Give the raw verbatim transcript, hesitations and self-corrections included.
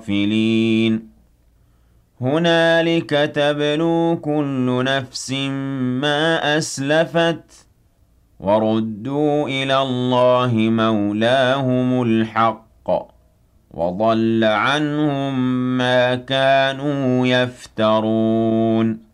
غافلين هنالك تبلو كل نفس ما أسلفت وردوا إلى الله مولاهم الحق وضل عنهم ما كانوا يفترون